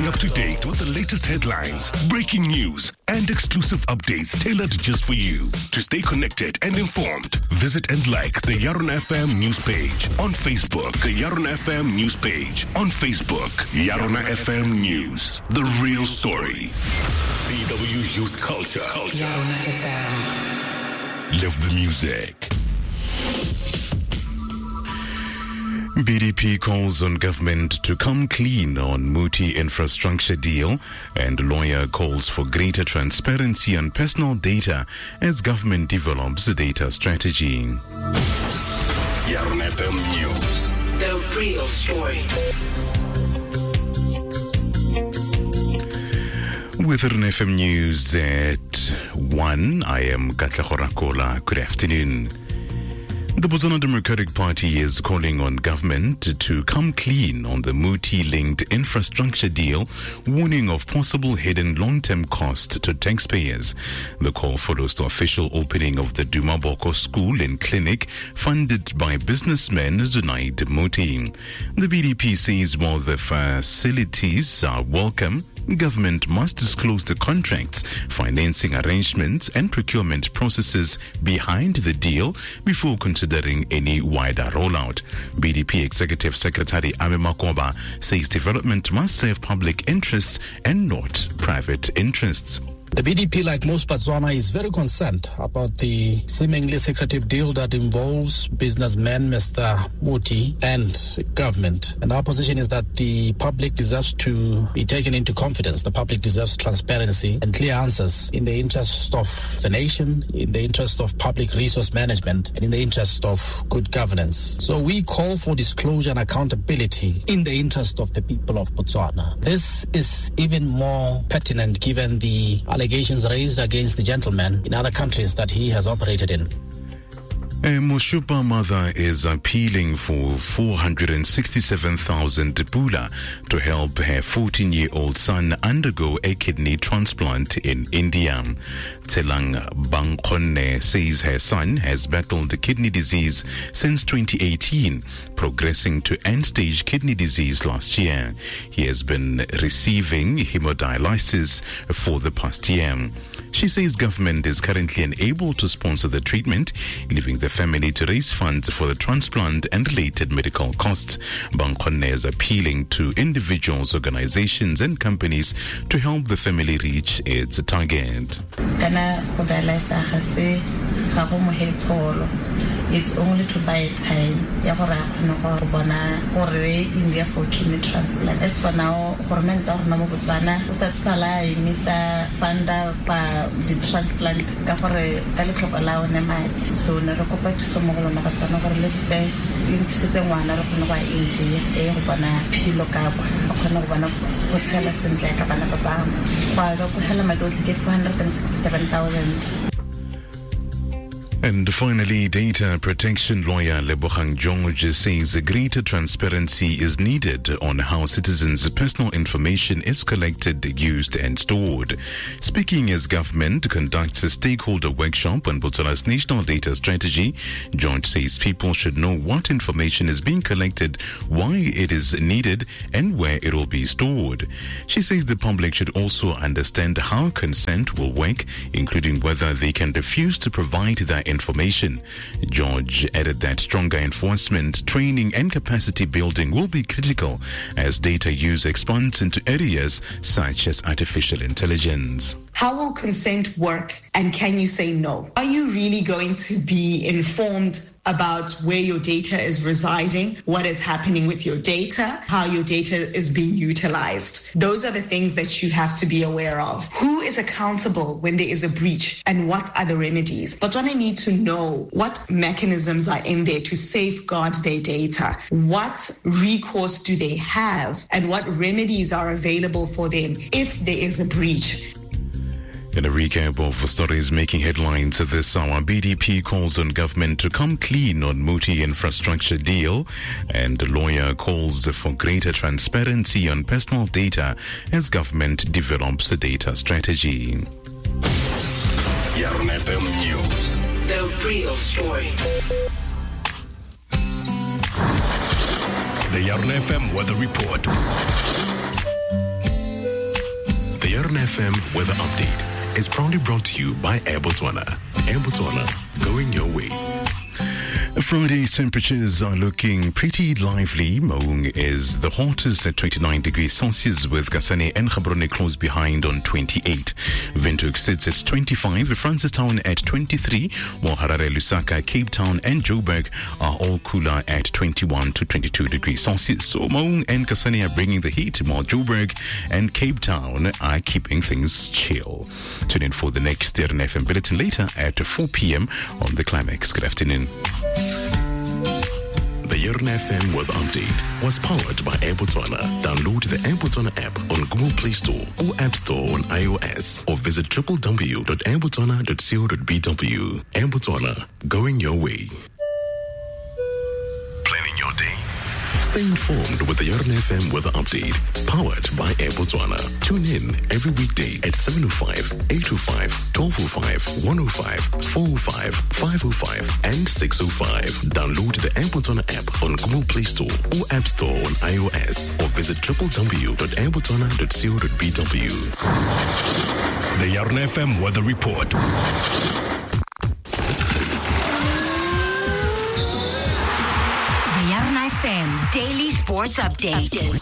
up to date with the latest headlines, breaking news, and exclusive updates tailored just for you. To stay connected and informed, visit and like the Yaron FM news page on Facebook. The Yaron FM news page on Facebook. Yaron FM News, the real story. BW Youth Culture. Yaron FM. Live the music. BDP calls on government to come clean on Muti infrastructure deal, and lawyer calls for greater transparency on personal data as government develops a data strategy. Yaron FM News, the real story. With Yaron FM News at 1, I am Katla Horakola. Good afternoon. The Botswana Democratic Party is calling on government to come clean on the Muti-linked infrastructure deal, warning of possible hidden long-term cost to taxpayers. The call follows the official opening of the Dumaboko School and Clinic, funded by businessmen Zunaid Muti. The BDP says while the facilities are welcome, government must disclose the contracts, financing arrangements, and procurement processes behind the deal before considering any wider rollout. BDP Executive Secretary Ame Makoba says development must serve public interests and not private interests. The BDP, like most Botswana, is very concerned about the seemingly secretive deal that involves businessman Mr. Muti and government. And our position is that the public deserves to be taken into confidence. The public deserves transparency and clear answers in the interest of the nation, in the interest of public resource management, and in the interest of good governance. So we call for disclosure and accountability in the interest of the people of Botswana. This is even more pertinent given the allegations raised against the gentleman in other countries that he has operated in. A Moshupa mother is appealing for 467,000 pula to help her 14-year-old son undergo a kidney transplant in India. Tselang Bangkonne says her son has battled kidney disease since 2018, progressing to end-stage kidney disease last year. He has been receiving hemodialysis for the past year. She says government is currently unable to sponsor the treatment, leaving the family to raise funds for the transplant and related medical costs. Bangkonne is appealing to individuals, organizations, and companies to help the family reach its target. It's only to buy time. India for kidney transplant. As for now, government or no Botswana, Satsala, Misa Fanda, the transplant, Kapore, Kalikop allow Nemat. So, Narokopa to Somolo Nakatana, let's say, into Season 1 of India, Eubana, Pilokab, Okanobana, Hotela, and Lakabana Bam. While Dr. Helena don't give 467,000. And finally, data protection lawyer Lebogang George says greater transparency is needed on how citizens' personal information is collected, used, and stored. Speaking as government conducts a stakeholder workshop on Botswana's national data strategy, George says people should know what information is being collected, why it is needed, and where it will be stored. She says the public should also understand how consent will work, including whether they can refuse to provide that information. George added that stronger enforcement, training, and capacity building will be critical as data use expands into areas such as artificial intelligence. How will consent work, and can you say no? Are you really going to be informed about where your data is residing, what is happening with your data, how your data is being utilized? Those are the things that you have to be aware of. Who is accountable when there is a breach, and what are the remedies? But what I need to know, what mechanisms are in there to safeguard their data? What recourse do they have, and what remedies are available for them if there is a breach? In a recap of stories making headlines this hour, BDP calls on government to come clean on Muti infrastructure deal, and the lawyer calls for greater transparency on personal data as government develops a data strategy. Yaron FM News, the real story. The Yaron FM Weather Report. Yarn FM weather update is proudly brought to you by Air Botswana. Air Botswana, going your way. Friday's temperatures are looking pretty lively. Maung is the hottest at 29 degrees Celsius, with Kasane and Gaborone close behind on 28. Windhoek sits at 25, Francistown at 23, while Harare, Lusaka, Cape Town and Joburg are all cooler at 21 to 22 degrees Celsius. So Maung and Kasane are bringing the heat, while Joburg and Cape Town are keeping things chill. Tune in for the next Yarn FM bulletin later at 4 p.m. on The Climax. Good afternoon. The Yarn FM weather update was powered by Air Botswana. Download the Air Botswana app on Google Play Store or App Store on iOS, or visit www.airbotswana.co.bw. Air Botswana, going your way. Planning your day? Stay informed with the Yarn FM weather update, powered by Air Botswana. Tune in every weekday at 7:05, 8:05, 12:05, 1:05, 4:05, 5:05, and 6:05. Download the Air Botswana app on Google Play Store or App Store on iOS, or visit www.airbotswana.co.bw. The Yarn FM weather report. FM Daily Sports Update.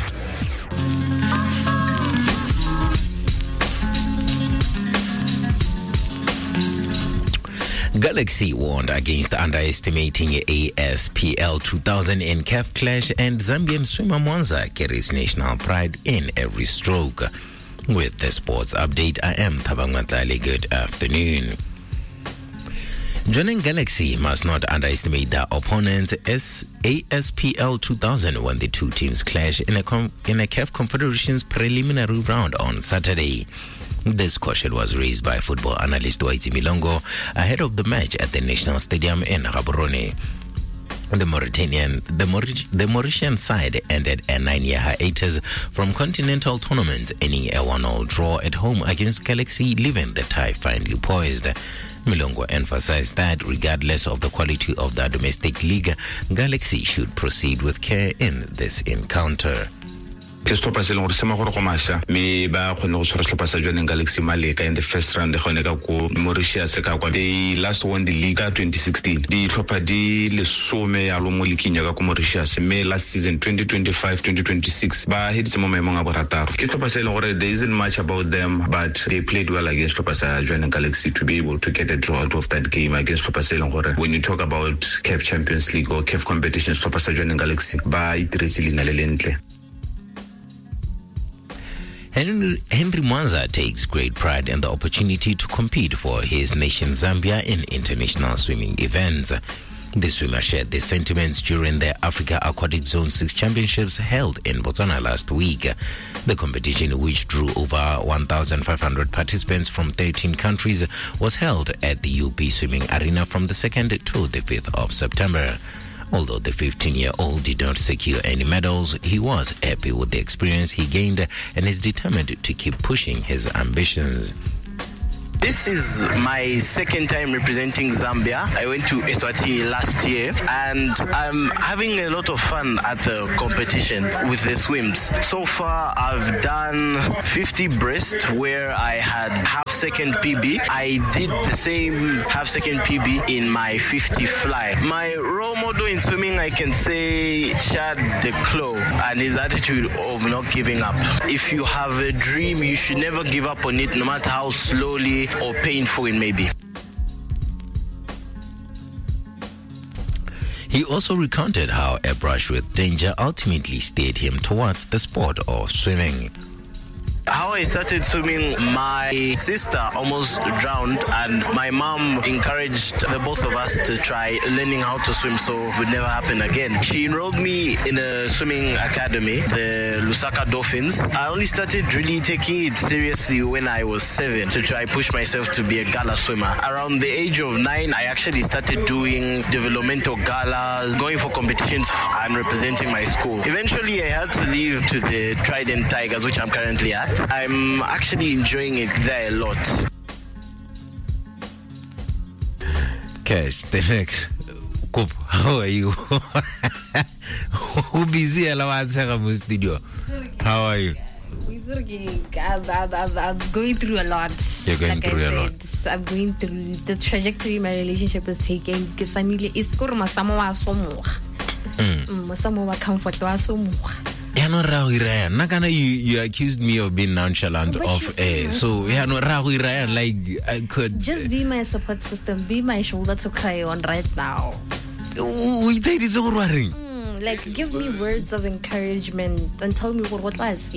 Galaxy warned against underestimating ASPL 2000 in CAF clash, and Zambian swimmer Mwanza carries national pride in every stroke. With the sports update, I am Thabang Matlali. Good afternoon. Joining Galaxy must not underestimate their opponents as ASPL 2000 when the two teams clash in a CAF Confederation's preliminary round on Saturday. This question was raised by football analyst Waitsi Milongo ahead of the match at the National Stadium in Gaborone. The Mauritian side ended a 9-year hiatus from continental tournaments, ending a 1-0 draw at home against Galaxy, leaving the tie finally poised. Milongo emphasized that regardless of the quality of the domestic league, Galaxy should proceed with care in this encounter. Ke stoppa se le gore sema gore go masha me ba khone go tshwara stoppa sa joining Galaxy Maleka in the first round gone ka ko Mauritius ka kwa they last won the league 2016 di tlhopha di le some ya lo mo likinya ka ko Mauritius me last season 2025-2026 ba hit mo maemong a borataro. Ke stoppa se le gore there isn't much about them, but they played well against stoppa sa joining Galaxy to be able to get a draw out of that game against stoppa se le gore when you talk about CAF Champions League or CAF competitions stoppa sa joining Galaxy ba itiretse lena le lentle. Henry Mwanza takes great pride in the opportunity to compete for his nation Zambia in international swimming events. The swimmer shared these sentiments during the Africa Aquatic Zone 6 Championships held in Botswana last week. The competition, which drew over 1,500 participants from 13 countries, was held at the UP Swimming Arena from the 2nd to the 5th of September. Although the 15-year-old did not secure any medals, he was happy with the experience he gained and is determined to keep pushing his ambitions. This is my second time representing Zambia. I went to Eswatini last year and I'm having a lot of fun at the competition with the swims. So far I've done 50 breast where I had half-second PB. I did the same half-second PB in my 50 fly. My role model in swimming, I can say Chad de Clos, and his attitude of not giving up. If you have a dream, you should never give up on it, no matter how slowly or painful it may be. He also recounted how a brush with danger ultimately steered him towards the sport of swimming. How I started swimming, my sister almost drowned and my mom encouraged the both of us to try learning how to swim so it would never happen again. She enrolled me in a swimming academy, the Lusaka Dolphins. I only started really taking it seriously when I was 7 to try push myself to be a gala swimmer. Around the age of 9, I actually started doing developmental galas, going for competitions and representing my school. Eventually, I had to leave to the Trident Tigers, which I'm currently at. I'm actually enjoying it there a lot. Cash, the next. How are you? Who busy? How are you? I'm going through a lot. You're going through a lot. I'm going through the trajectory my relationship is taking. Because I need it's good. Comfort. You accused me of being nonchalant off air. So like I could just be my support system, be my shoulder to cry on right now. Like give me words of encouragement and tell me what was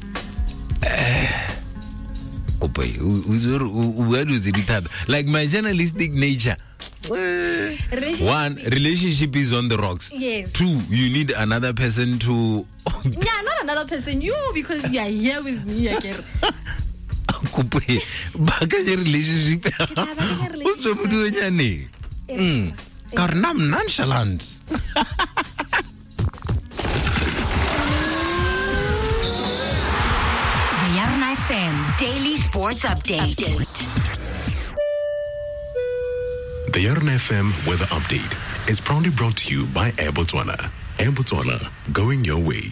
where does it have? Like my journalistic nature. One, relationship is on the rocks. Yes. Two, you need another person to not another person, you, because you are here with me again. Relationship. What's up doing? Karnam nonchalant. The Yarna FM Daily Sports Update. The Yarna FM Weather Update is proudly brought to you by Air Botswana. Air Botswana, going your way.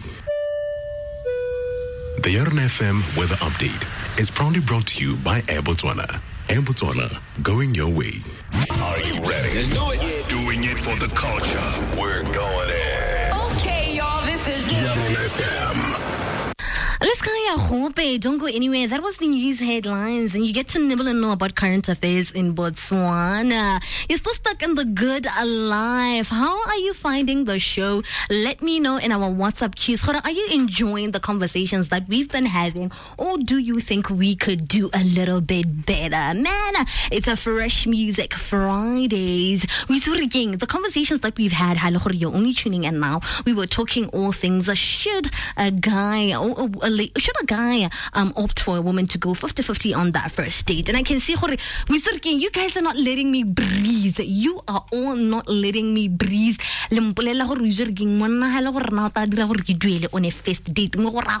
The Yarna FM Weather Update is proudly brought to you by Air Botswana. Air Botswana, going your way. Are you ready? Let's do it. Yeah. Doing it for the culture. We're going in. Okay, y'all, this is Yarna FM. Let's go. Don't go anywhere. That was the news headlines, and you get to nibble and know about current affairs in Botswana. You're still stuck in the good alive. How are you finding the show? Let me know in our WhatsApp queues. Are you enjoying the conversations that we've been having, or do you think we could do a little bit better? Man, it's a Fresh Music Fridays. We're the conversations that we've had. You're only tuning in now. We were talking all things. Should a guy opt for a woman to go 50-50 on that first date? And I can see you guys are not letting me breathe. You are all not letting me breathe. On a first date,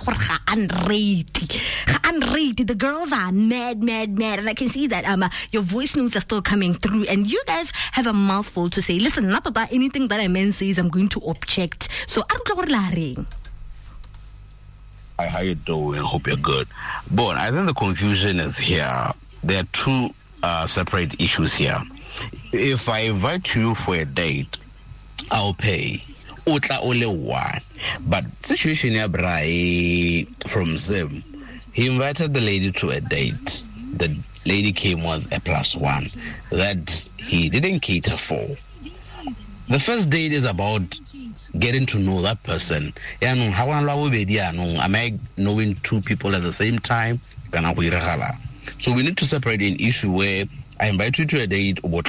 the girls are mad, and I can see that your voice notes are still coming through, and you guys have a mouthful to say. Listen, not about anything that a man says, I'm going to object. So Hi, how you doing? Hope you're good. But I think the confusion is here. There are two separate issues here. If I invite you for a date, I'll pay. Only one. But situation here, from Zim, he invited the lady to a date. The lady came with a +1 that he didn't cater for. The first date is about getting to know that person. Am I knowing two people at the same time? So we need to separate an issue where I invite you to a date with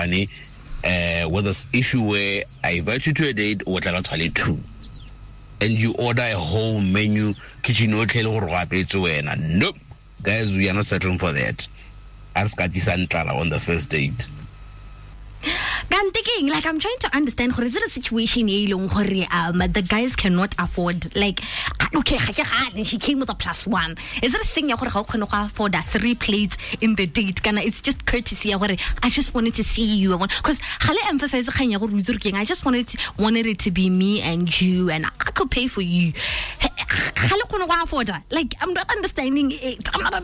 this issue where I invite you to a date with two, and you order a whole menu, kitchen hotel or nope, guys, we are not settling for that. Ask on the first date. I'm thinking, I'm trying to understand, is it a situation the guys cannot afford? Like, okay, and she came with a +1. Is it a thing you can afford 3 plates in the date? It's just courtesy. I just wanted to see you. Because I emphasize, I just wanted it to be me and you, and I could pay for you. Like, I'm not understanding it.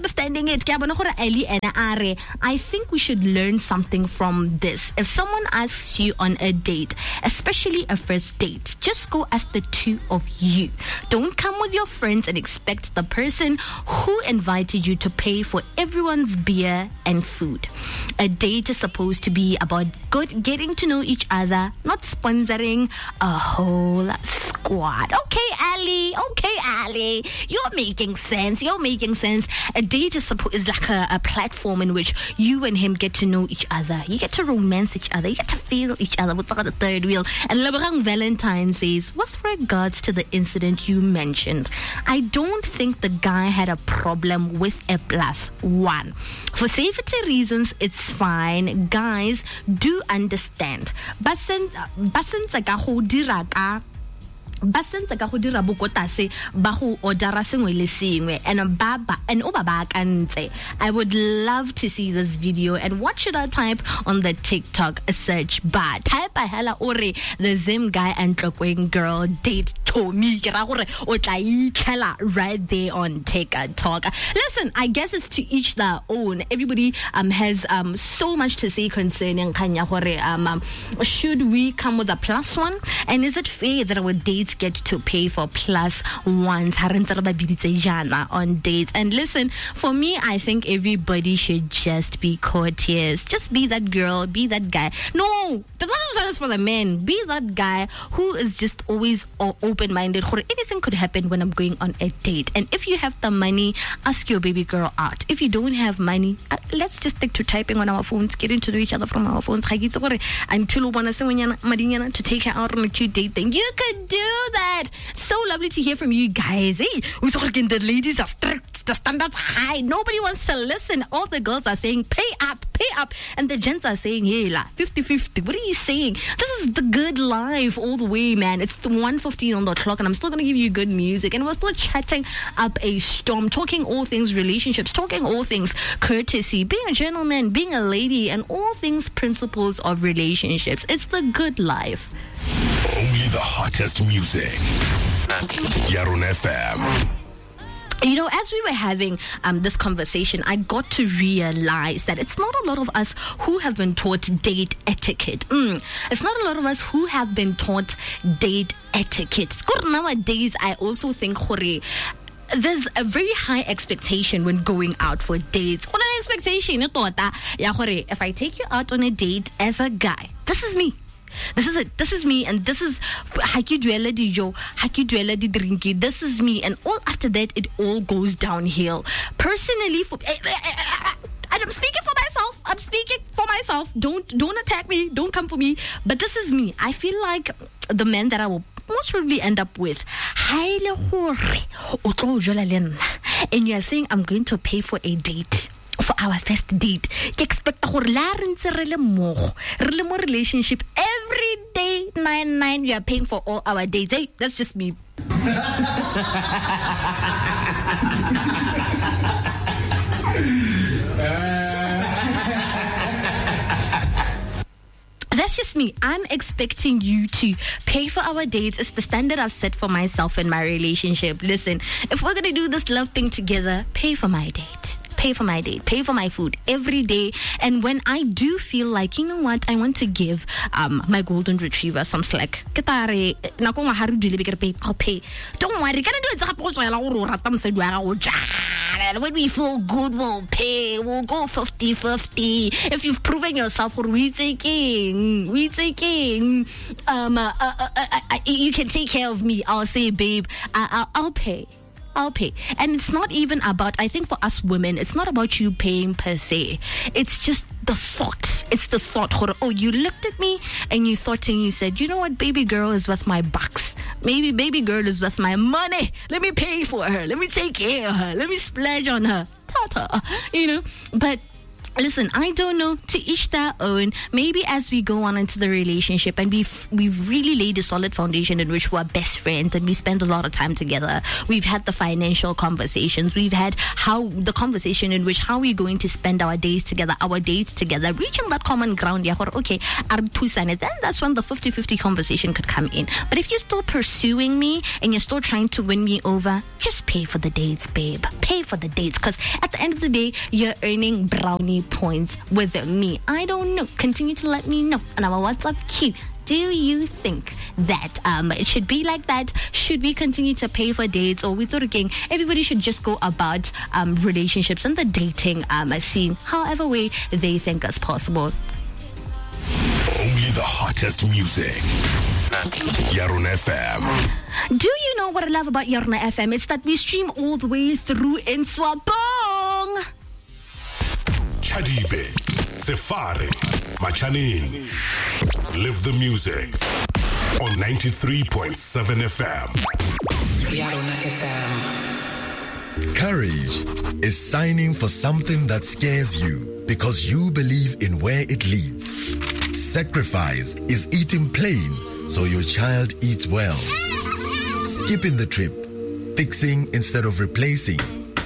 I think we should learn something from this. If someone asks you on a date, especially a first date, just go as the two of you. Don't come with your friends and expect the person who invited you to pay for everyone's beer and food. A date is supposed to be about getting to know each other, not sponsoring a whole squad. Okay, Ali, you're making sense. A date is like a platform in which you and him get to know each other. You get to romance each other. You get to feel each other without a third wheel. And Lebrang Valentine says, with regards to the incident you mentioned, I don't think the guy had a problem with a +1. For safety reasons, it's fine. Guys, do understand. Basentse ka go dira bokotase ba go ordera sengwe le sengwe and o ba baakantse. I would love to see this video, and what should I type on the TikTok search bar? Type a hella ore the Zim guy and Tlokweng girl date Tommy right there on TikTok. Listen, I guess it's to each their own. Everybody has so much to say concerning Kanya Hore. Should we come with a plus one? And is it fair that our dates get to pay for plus ones on dates? And listen, for me, I think everybody should just be courteous. Just be that girl, be that guy. No, the one is for the men. Be that guy who is just always open-minded. Anything could happen when I'm going on a date. And if you have the money, ask your baby girl out. If you don't have money, let's just stick to typing on our phones, getting to know each other from our phones. Until to take her out on a cute date, then you could do that. So lovely to hear from you guys. Hey, we're talking the ladies are strict, the standards are high. Nobody wants to listen. All the girls are saying pay up. And the gents are saying, hey, 50-50. What are you saying? This is the good life all the way, man. It's 1:15 on the clock, and I'm still going to give you good music. And we're still chatting up a storm, talking all things relationships, talking all things courtesy, being a gentleman, being a lady, and all things principles of relationships. It's the good life. Only the hottest music. Yaron FM. You know, as we were having this conversation, I got to realize that it's not a lot of us who have been taught date etiquette. It's not a lot of us who have been taught date etiquette. Nowadays, I also think, there's a very high expectation when going out for dates. What an expectation! If I take you out on a date as a guy, this is me. This is it. This is me, and this is Haki Duela Di Jo, Haki Duela Di Drinky. This is me, and all after that, it all goes downhill. Personally, I'm speaking for myself. I'm speaking for myself. Don't attack me. Don't come for me. But this is me. I feel like the men that I will most probably end up with, and you are saying I'm going to pay for a date. For our first date, expect relationship every day 9 we are paying for all our dates. Hey, that's just me. That's just me. I'm expecting you to pay for our dates. It's the standard I've set for myself in my relationship. Listen, if we're gonna do this love thing together, pay for my date. Pay for my date, pay for my food every day. And when I do feel like, you know what, I want to give my golden retriever some slack, I'll pay. Don't worry, when we feel good, we'll pay. We'll go 50-50. If you've proven yourself, we taking. You can take care of me. I'll say, babe, I'll pay. And it's not even about, I think for us women, it's not about you paying per se. It's just the thought. It's the thought. Oh, you looked at me and you thought and you said, you know what, baby girl is worth my bucks. Maybe baby girl is worth my money. Let me pay for her. Let me take care of her. Let me splurge on her. Ta-ta. But listen, I don't know, to each their own. Maybe as we go on into the relationship and we've really laid a solid foundation in which we're best friends and we spend a lot of time together. We've had the financial conversations. We've had the conversation in which how we're going to spend our days together, reaching that common ground. Okay, then that's when the 50-50 conversation could come in. But if you're still pursuing me and you're still trying to win me over, just pay for the dates, babe. Pay for the dates, because at the end of the day, you're earning brownie points with me. I don't know. Continue to let me know on our WhatsApp queue. Do you think that it should be like that? Should we continue to pay for dates, or we thinking everybody should just go about relationships and the dating scene however way they think is possible? Only the hottest music. Yaron FM. Do you know what I love about Yaron FM? It's that we stream all the way through in Swabong. Chadibe, Sefari, Machaning. Live the music on 93.7 FM. Yaron FM. Courage is signing for something that scares you because you believe in where it leads. Sacrifice is eating plain so your child eats well. Skipping the trip, fixing instead of replacing.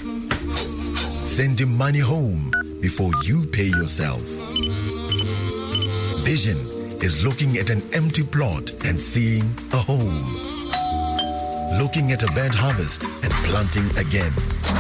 Sending money home before you pay yourself. Vision is looking at an empty plot and seeing a home. looking at a bad harvest and planting again.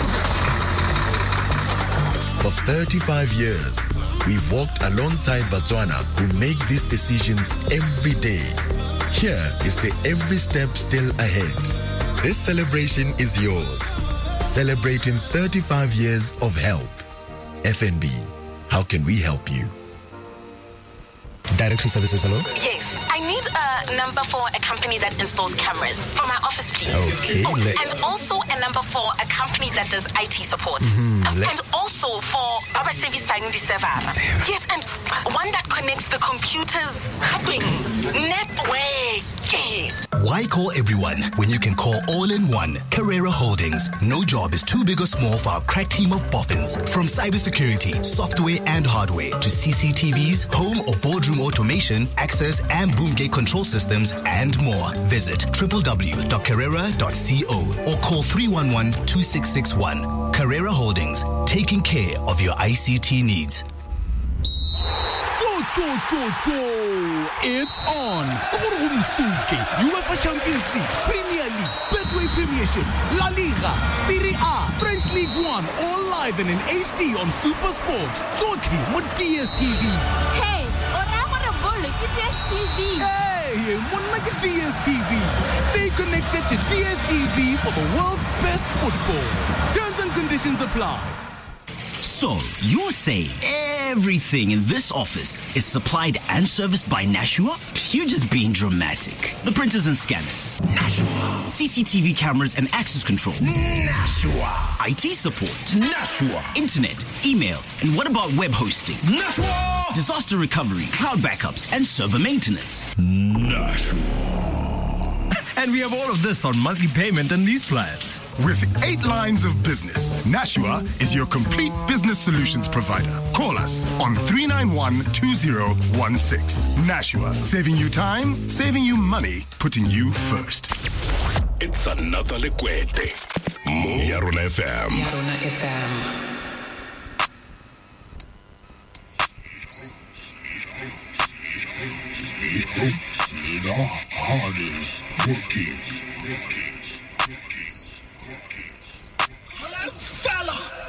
For 35 years, we've walked alongside Botswana who make these decisions every day. Here is to every step still ahead. This celebration is yours. Celebrating 35 years of help. FNB, how can we help you? Directory services, hello? Yes, I need a number for a company that installs cameras for my office, please. Okay. And also a number for a company that does IT support. And also for our service signing the server. Yes, and one that connects the computers. Network. Why call everyone when you can call all in one? Carrera Holdings. No job is too big or small for our crack team of boffins. From cybersecurity, software and hardware to CCTVs, home or boardroom automation, access and boom gate control systems, and more. Visit www.carrera.co or call 311-2661. Carrera Holdings, taking care of your ICT needs. It's on. UEFA Champions League, Premier League, Betway Premiership, La Liga, Serie A, French League 1, all live and in HD on Super Sports. Zoki mo DSTV. Hey, DSTV. Hey, DSTV. Stay connected to DSTV for the world's best football. Terms and conditions apply. So, you're saying everything in this office is supplied and serviced by Nashua? You're just being dramatic. The printers and scanners. Nashua. CCTV cameras and access control. Nashua. IT support. Nashua. Internet, email, and what about web hosting? Nashua. Disaster recovery, cloud backups, and server maintenance. Nashua. And we have all of this on monthly payment and lease plans. With 8 lines of business, Nashua is your complete business solutions provider. Call us on 391-2016. Nashua, saving you time, saving you money, putting you first. It's another Liquete. Yarona FM. Yarona FM. The hardest workings.